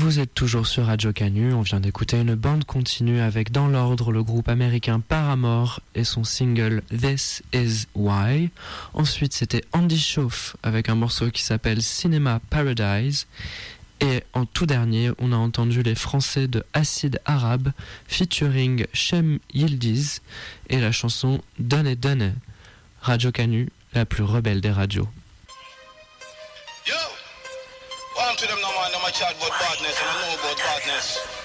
Vous êtes toujours sur Radio Canu, on vient d'écouter une bande continue avec dans l'ordre le groupe américain Paramore et son single This Is Why. Ensuite c'était Andy Shauf avec un morceau qui s'appelle Cinema Paradise. Et en tout dernier, on a entendu les Français de Acide Arabe featuring Shem Yildiz et la chanson Donne Donne. Radio Canu, la plus rebelle des radios. Yo! One to them no man, no my chat about badness, and I know about badness.